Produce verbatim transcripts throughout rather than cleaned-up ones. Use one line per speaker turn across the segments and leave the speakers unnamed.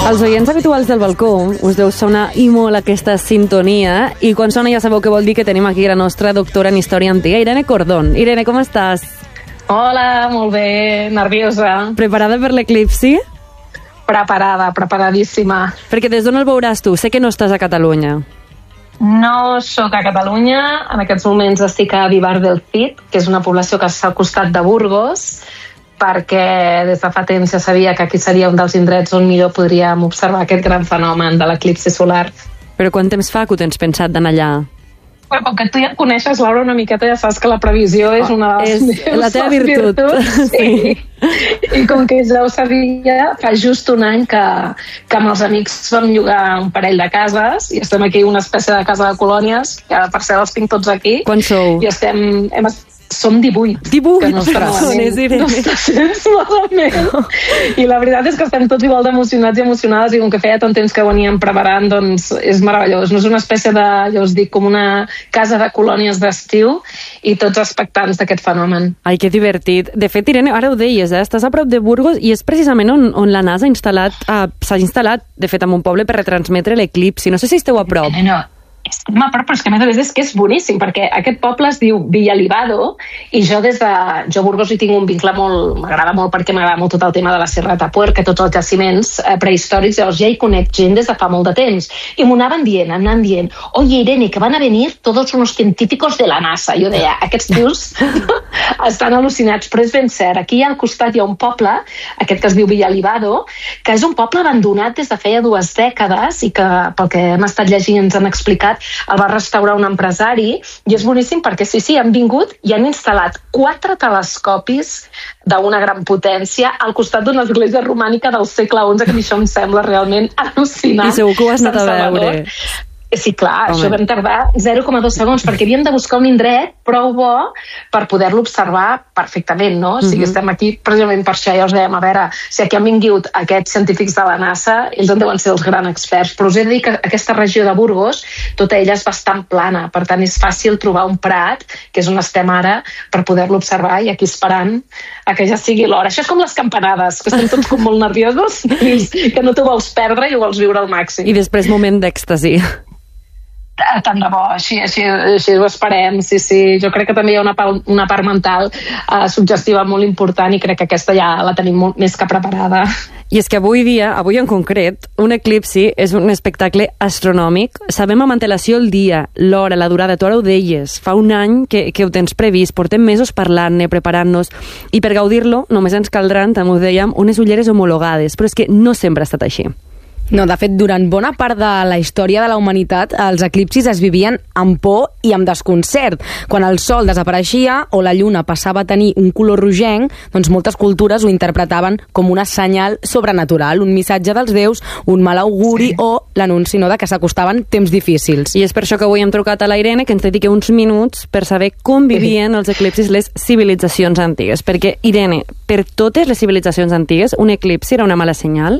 Els oients habituals del balcó us deu sonar i molt aquesta sintonia, i quan sona ja sabeu què vol dir, que tenim aquí la nostra doctora en història antiga, Irene Cordón. Irene, com estàs?
Hola, molt bé, nerviosa.
Preparada per l'eclipsi?
Preparada, preparadíssima.
Perquè des d'on el veuràs tu? Sé que no estàs a Catalunya.
No sóc a Catalunya, en aquests moments estic a Vivar del Cid, que és una població que està al costat de Burgos, perquè des de fa temps ja sabia que aquí seria un dels indrets on millor podríem observar aquest gran fenomen de l'eclipsi solar.
Però quant temps fa que ho tens pensat d'anar allà?
Bueno, com que tu ja et coneixes, Laura, una miqueta ja saps que la previsió és una de les
és la teva virtut.
virtuts. Sí. I com que ja ho sabia, fa just un any que, que amb els amics vam llogar un parell de cases i estem aquí una espècie de casa de colònies, que per cert els tinc tots aquí.
Quan sou?
I estem... Hem, som divuit.
divuit
que no està
persones,
malament. No està sents malament. I la veritat és que estem tots igual d'emocionats i emocionades, i com que feia tant temps que ho veníem preparant, doncs és meravellós. No és una espècie de, ja us dic, com una casa de colònies d'estiu, i tots expectants d'aquest fenomen.
Ai, que divertit. De fet, Irene, ara ho deies, eh? Estàs a prop de Burgos i és precisament on, on la NASA ha instal·lat, eh, s'ha instal·lat, de fet, en un poble per retransmetre l'eclipsi. No sé si esteu a prop.
No, no. Estem a prop, però és que a més a més és que és boníssim, perquè aquest poble es diu Villalibado, i jo des de... Jo a Burgos hi tinc un vincle molt... M'agrada molt perquè m'agrada molt tot el tema de la Serra de Tapuer, que tots els jaciments eh, prehistòrics, llavors ja hi conec gent des de fa molt de temps. I m'ho anaven dient, anaven dient, oye, Irene, que van a venir todos unos científicos de la NASA. Jo deia, aquests tios estan al·lucinats, però és ben cert. Aquí al costat hi ha un poble, aquest que es diu Villalibado, que és un poble abandonat des de feia dues dècades, i que, pel que hem estat llegint, ens han explicat, el va restaurar un empresari, i és boníssim perquè sí, sí, han vingut i han instal·lat quatre telescopis d'una gran potència al costat d'una església romànica del segle onze, que a mi això em sembla realment al·lucinant.
I segur que ho has anat a veure.
Sí, clar,
Home.
Això vam tardar zero coma dos segons, perquè havíem de buscar un indret prou bo per poder-lo observar perfectament, no? O sigui, uh-huh. Estem aquí precisament per això, ja us dèiem, a veure, si aquí han vingut aquests científics de la NASA, ells en deuen ser els grans experts, però us he de dir que aquesta regió de Burgos, tota ella és bastant plana, per tant és fàcil trobar un prat, que és on estem ara, per poder-lo observar, i aquí esperant a que ja sigui l'hora. Això és com les campanades, que estem tots com molt nerviosos, que no t'ho vols perdre i ho vols viure al màxim.
I després moment d'èxtasi.
Tant de bo, així, així, així ho esperem, sí, sí. Jo crec que també hi ha una part, una part mental uh, suggestiva molt important, i crec que aquesta ja la tenim molt més que preparada.
I és que avui dia, avui en concret, un eclipsi és un espectacle astronòmic. Sabem amb antelació el dia, l'hora, la durada, tu ara ho deies. Fa un any que, que ho tens previst, portem mesos parlant-ne, preparant-nos, i per gaudir-lo només ens caldran, també ho dèiem, unes ulleres homologades, però és que no sempre ha estat així.
No, de fet, durant bona part de la història de la humanitat, els eclipsis es vivien amb por i amb desconcert. Quan el sol desapareixia o la lluna passava a tenir un color rogenc, doncs moltes cultures ho interpretaven com una senyal sobrenatural, un missatge dels déus, un mal auguri, sí, o l'anunci, no, de que s'acostaven temps difícils.
I és per això que avui hem trucat a la Irene, que ens dedica uns minuts per saber com vivien els eclipsis les civilitzacions antigues. Perquè, Irene, per totes les civilitzacions antigues, un eclipsi era una mala senyal?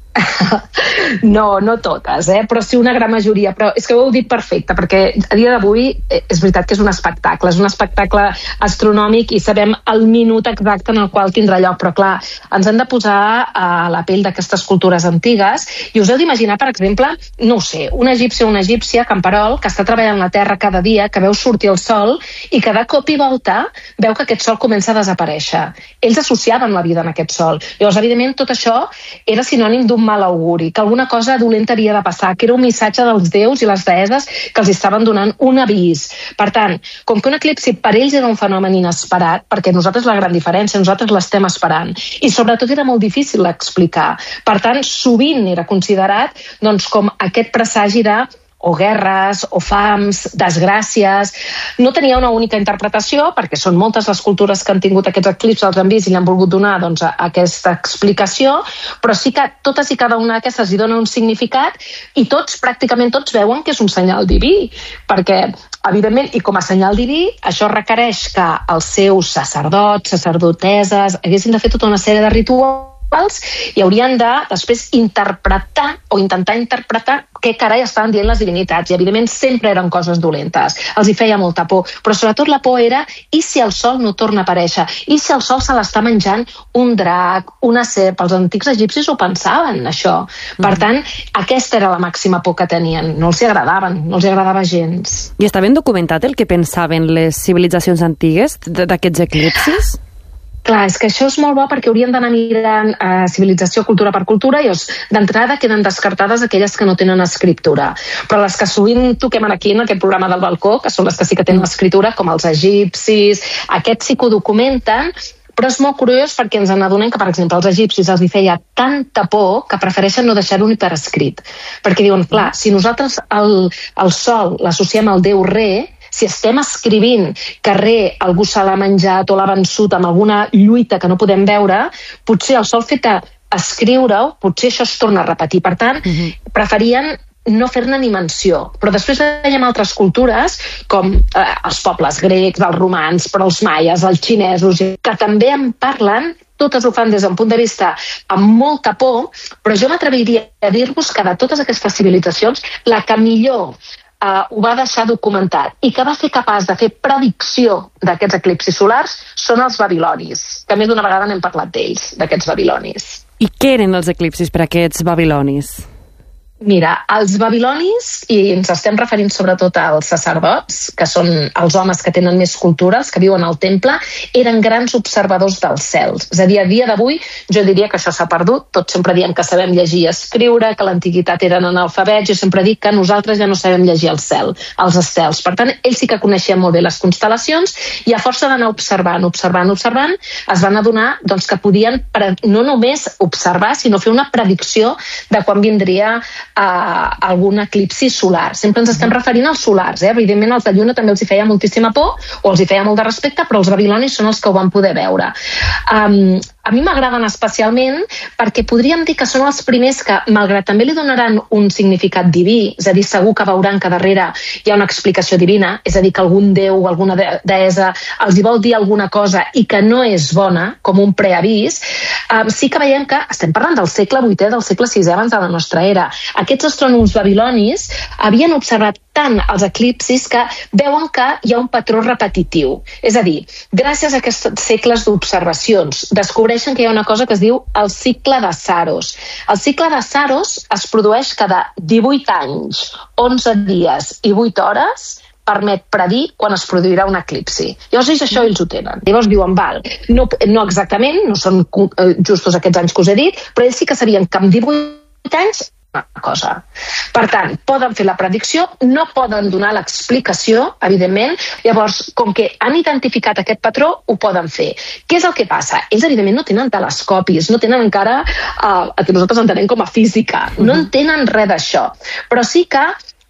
No, no totes, eh? Però sí una gran majoria. Però és que ho heu dit perfecte, perquè a dia d'avui és veritat que és un espectacle, és un espectacle astronòmic i sabem el minut exacte en el qual tindrà lloc, però clar, ens hem de posar a la pell d'aquestes cultures antigues, i us heu d'imaginar, per exemple, no ho sé, un egipci o una egípcia, camperol, que està treballant la terra cada dia, que veu sortir el sol i que de cop i volta veu que aquest sol comença a desaparèixer. Ells associaven la vida en aquest sol. Llavors, evidentment, tot això era sinònim d'un mal auguri, que alguna cosa dolenta havia de passar, que era un missatge dels déus i les deesses que els estaven donant un avís. Per tant, com que un eclipsi per ells era un fenomen inesperat, perquè nosaltres la gran diferència, nosaltres l'estem esperant, i sobretot era molt difícil d'explicar. Per tant, sovint era considerat doncs, com aquest presagi de o guerres, o fams, desgràcies. No tenia una única interpretació, perquè són moltes les cultures que han tingut aquests eclipsis, els han vist i li han volgut donar doncs, aquesta explicació, però sí que totes i cada una d'aquestes hi donen un significat, i tots, pràcticament tots, veuen que és un senyal diví, perquè evidentment, i com a senyal diví, això requereix que els seus sacerdots, sacerdoteses, haguessin de fer tota una sèrie de rituals i haurien de després interpretar o intentar interpretar què carai estaven dient les divinitats, i evidentment sempre eren coses dolentes, els hi feia molta por, però sobretot la por era i si el sol no torna a aparèixer, i si el sol se l'està menjant un drac, una serp. Els antics egipcis ho pensaven, això. Per tant, aquesta era la màxima por que tenien, no els hi agradaven, no els hi agradava gens.
I està ben documentat el que pensaven les civilitzacions antigues d'aquests eclipsis?
Clar, és que això és molt bo perquè haurien d'anar mirant eh, civilització cultura per cultura i d'entrada queden descartades aquelles que no tenen escriptura. Però les que sovint toquem aquí en aquest programa del balcó, que són les que sí que tenen escriptura, com els egipcis, aquests sí que ho documenten, però és molt curiós perquè ens n'adonem que, per exemple, els egipcis els hi feia tanta por que prefereixen no deixar-ho ni per escrit. Perquè diuen, clar, si nosaltres el, el sol l'associem al déu Re, si estem escrivint que Re algú se l'ha menjat o l'ha vençut amb alguna lluita que no podem veure, potser el sol fet a escriure-ho, potser això es torna a repetir. Per tant, uh-huh. preferien no fer-ne ni menció. Però després veiem altres cultures, com eh, els pobles grecs, els romans, però els maies, els xinesos, que també en parlen. Totes ho fan des d'un punt de vista amb molta por, però jo m'atreviria a dir-vos que de totes aquestes civilitzacions, la que millor Uh, ho va deixar documentat i que va ser capaç de fer predicció d'aquests eclipsis solars són els babilonis, que més d'una vegada n'hem parlat d'ells, d'aquests babilonis.
I què eren els eclipsis per a aquests babilonis?
Mira, els babilonis, i ens estem referint sobretot als sacerdots, que són els homes que tenen més cultura, els que viuen al temple, eren grans observadors dels cels. És a dir, a dia d'avui jo diria que això s'ha perdut. Tots sempre diem que sabem llegir i escriure, que l'antiguitat eren analfabets. Jo sempre dic que nosaltres ja no sabem llegir el cel, els estels. Per tant, ells sí que coneixien molt bé les constel·lacions i a força d'anar observant, observant, observant, es van adonar doncs, que podien no només observar, sinó fer una predicció de quan vindria a algun eclipsi solar. Sempre ens estem referint als solars, eh? Evidentment els de lluna també els hi feia moltíssima por o els hi feia molt de respecte, però els babilonis són els que ho van poder veure. Um, a mi m'agraden especialment perquè podríem dir que són els primers que, malgrat també li donaran un significat diví, és a dir, segur que veuran que darrere hi ha una explicació divina, és a dir, que algun déu o alguna deessa els hi vol dir alguna cosa i que no és bona, com un preavís, um, sí que veiem que estem parlant del segle vuitè, del segle sisè abans de la nostra era. Aquests astrònoms babilonis havien observat tant els eclipsis que veuen que hi ha un patró repetitiu. És a dir, gràcies a aquests segles d'observacions, descobreixen que hi ha una cosa que es diu el cicle de Saros. El cicle de Saros es produeix cada divuit anys, onze dies i vuit hores, permet predir quan es produirà un eclipsi. Llavors, ells això ells ho tenen. Llavors diuen, val, no, no exactament, no són justos aquests anys que us he dit, però ells sí que sabien que amb divuit anys una cosa. Per tant, poden fer la predicció, no poden donar l'explicació, evidentment, llavors, com que han identificat aquest patró, ho poden fer. Què és el que passa? Ells, evidentment, no tenen telescopis, no tenen encara uh, el que nosaltres entenem com a física, no en tenen res d'això, però sí que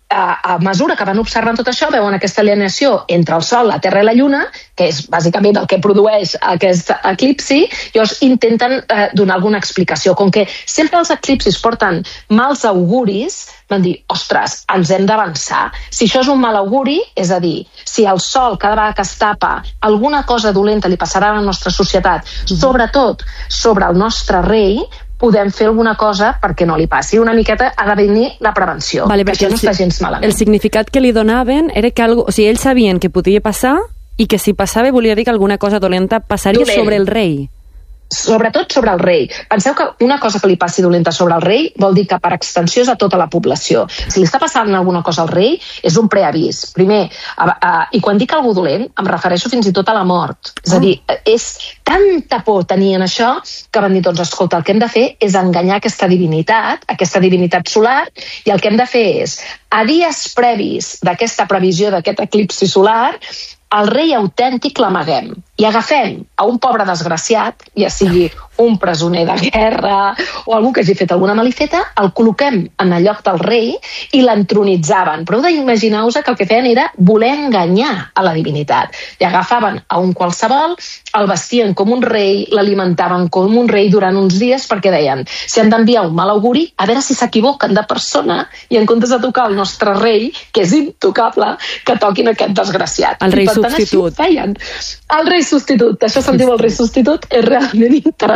a mesura que van observant tot això, veuen aquesta alineació entre el Sol, la Terra i la Lluna, que és bàsicament el que produeix aquest eclipsi, llavors intenten eh, donar alguna explicació. Com que sempre els eclipsis porten mals auguris, van dir, ostres, ens hem d'avançar. Si això és un mal auguri, és a dir, si el Sol cada vegada que es tapa alguna cosa dolenta li passarà a la nostra societat, mm-hmm. sobretot sobre el nostre rei, podem fer alguna cosa perquè no li passi. Una miqueta ha de venir la prevenció, vale, perquè no està gens malament.
El significat que li donaven era que algo, o sigui, ells sabien que podia passar i que si passava volia dir que alguna cosa dolenta passaria Dolent. sobre el rei.
Sobretot sobre el rei. Penseu que una cosa que li passi dolenta sobre el rei vol dir que per extensió és a tota la població. Si li està passant alguna cosa al rei, és un preavís. Primer, a, a, i quan dic algú dolent, em refereixo fins i tot a la mort. És a dir, és tanta por tenien això que van dir, doncs, escolta, el que hem de fer és enganyar aquesta divinitat, aquesta divinitat solar, i el que hem de fer és, a dies previs d'aquesta previsió d'aquest eclipsi solar, el rei autèntic l'amaguem i agafem a un pobre desgraciat, ja sigui un presoner de guerra o algú que hagi fet alguna malifeta, el col·loquem en el lloc del rei i l'entronitzaven. Però imagineu-vos que el que feien era voler enganyar a la divinitat. I agafaven a un qualsevol, el vestien com un rei, l'alimentaven com un rei durant uns dies perquè deien, si han d'enviar un mal auguri, a veure si s'equivoquen de persona i en comptes de tocar el nostre rei, que és intocable, que toquin aquest desgraciat.
El rei
I per tant,
substitut.
Així ho feien. El rei substitut, això se'n diu el rei substitut, és realment interessant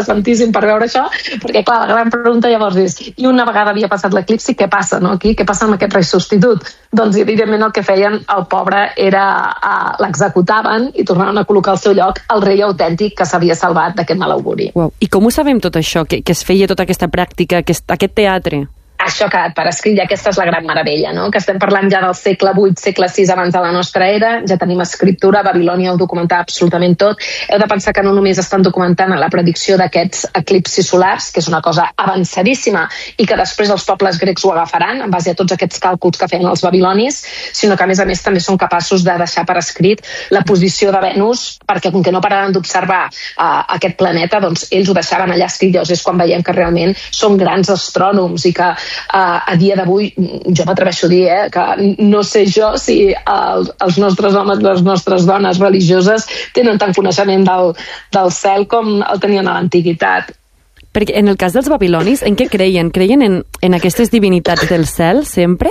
interessantíssim per veure això, perquè clar, la gran pregunta llavors és, i una vegada havia passat l'eclipsi, què passa, no? Aquí, què passa amb aquest rei substitut? Doncs evidentment el que feien el pobre era uh, l'executaven i tornaven a col·locar al seu lloc el rei autèntic que s'havia salvat d'aquest mal auguri.
Wow. I com ho sabem tot això, que, que es feia tota aquesta pràctica, aquest, aquest teatre?
Això que per escrit, i aquesta és la gran meravella, no? Que estem parlant ja del segle vuit, segle sis abans de la nostra era, ja tenim escriptura, Babilònia ho documenta absolutament tot. Heu de pensar que no només estan documentant la predicció d'aquests eclipsis solars, que és una cosa avançadíssima, i que després els pobles grecs ho agafaran en base a tots aquests càlculs que feien els babilonis, sinó que a més a més també són capaços de deixar per escrit la posició de Venus, perquè com que no paraven d'observar uh, aquest planeta, doncs ells ho deixaven allà escrit. Llavors és quan veiem que realment són grans astrònoms i que Uh, a dia d'avui, jo m'atreveixo a dir eh, que no sé jo si el, els nostres homes, les nostres dones religioses tenen tant coneixement del, del cel com el tenien a l'antiguitat.
Perquè en el cas dels babilonis, en què creien? Creien en, en aquestes divinitats del cel sempre?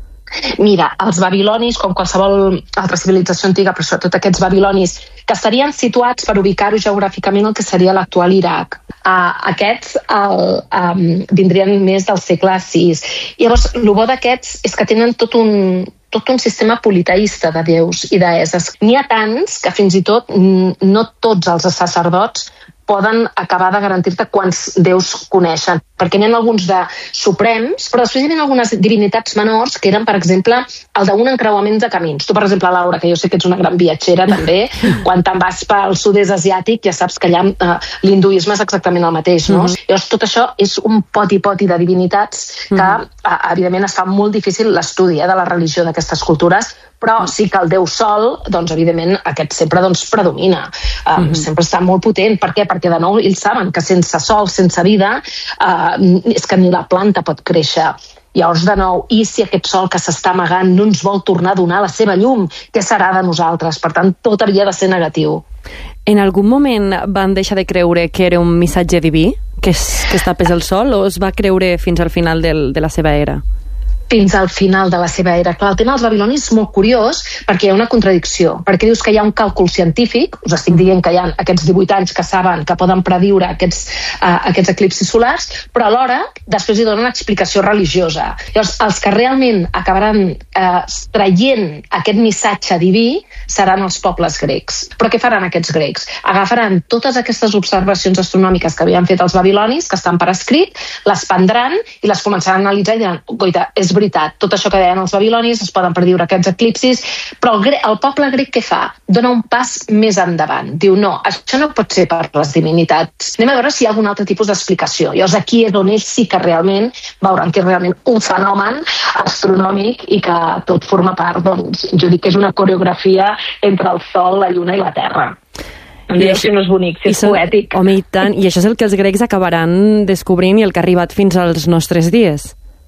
Mira, els babilonis, com qualsevol altra civilització antiga, però sobretot aquests babilonis, que estarien situats per ubicar-ho geogràficament el que seria l'actual Iraq. Uh, aquests el, um, vindrien més del segle sis. Llavors, el bo d'aquests és que tenen tot un, tot un sistema politeista de déus i deesses. N'hi ha tants que fins i tot no tots els sacerdots poden acabar de garantir-te quants déus coneixen, perquè n'hi ha alguns de suprems, però després hi ha algunes divinitats menors que eren, per exemple, el d'un encreuament de camins. Tu, per exemple, Laura, que jo sé que ets una gran viatgera també, quan te'n vas pel sud-est asiàtic ja saps que allà eh, l'hinduisme és exactament el mateix, no? Mm-hmm. Llavors tot això és un poti-poti de divinitats que, mm-hmm. eh, evidentment, es fa molt difícil l'estudi eh, de la religió d'aquestes cultures, però sí que el déu sol, doncs, evidentment, aquest sempre doncs, predomina. Um, mm-hmm. Sempre està molt potent. Per què? Perquè, de nou, ells saben que sense sol, sense vida, uh, és que ni la planta pot créixer. Llavors, de nou, i si aquest sol que s'està amagant no ens vol tornar a donar la seva llum? Què serà de nosaltres? Per tant, tot havia de ser negatiu.
En algun moment van deixar de creure que era un missatge diví, que, es, que es tapés el sol, o es va creure fins al final del, de la seva era?
Fins al final de la seva era. Clar, el tema dels babilonis és molt curiós perquè hi ha una contradicció, perquè dius que hi ha un càlcul científic, us estic dient que hi ha aquests divuit anys que saben que poden prediure aquests, uh, aquests eclipsis solars, però alhora després hi donen una explicació religiosa. Llavors, els que realment acabaran uh, traient aquest missatge diví seran els pobles grecs. Però què faran aquests grecs? Agafaran totes aquestes observacions astronòmiques que havien fet els babilonis, que estan per escrit, les prendran i les començaran a analitzar i diran, goita, és veritat, tot això que deien els babilonis es poden prediure aquests eclipsis, però el, gre el poble grec què fa? Dona un pas més endavant. Diu, no, això no pot ser per les divinitats. Anem a veure si hi ha algun altre tipus d'explicació. Llavors aquí és on ells sí que realment veuran que és realment un fenomen astronòmic i que tot forma part, doncs, jo dic que és una coreografia entre el Sol, la Lluna i la Terra. Em direu si no és bonic, si és
so,
poètic.
Home, i tant, i això és el que els grecs acabaran descobrint i el que ha arribat fins als nostres dies.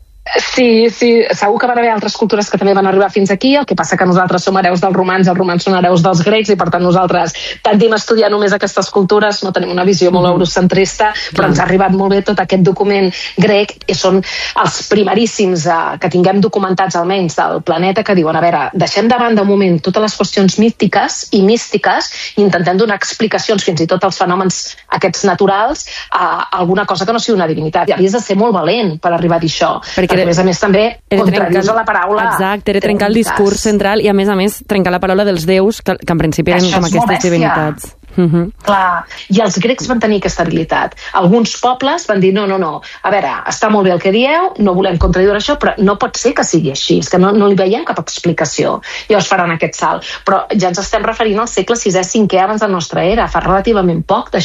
Sí, sí, segur que van haver altres cultures que també van arribar fins aquí, el que passa que nosaltres som hereus dels romans, els romans són hereus dels grecs i per tant nosaltres tendim a estudiar només aquestes cultures, no tenim una visió molt eurocentrista, però ens ha arribat molt bé tot aquest document grec i són els primeríssims eh, que tinguem documentats almenys del planeta que diuen, a veure, deixem de banda un moment totes les qüestions mítiques i místiques i intentem donar explicacions fins i tot als fenòmens aquests naturals a alguna cosa que no sigui una divinitat. I havies de ser molt valent per arribar a dir això. Perquè a més a més també contradius la paraula.
Exacte, era trencar el discurs central i a més a més trencar la paraula dels déus que, que en principi eren com aquestes divinitats. Uh-huh.
Clar, i els grecs van tenir aquesta habilitat. Alguns pobles van dir no, no, no, a veure, està molt bé el que dieu, no volem contradir això, però no pot ser que sigui així, és que no, no li veiem cap explicació. Llavors faran aquest salt. Però ja ens estem referint al segle sisè, cinquè abans de la nostra era, fa relativament poc d'això.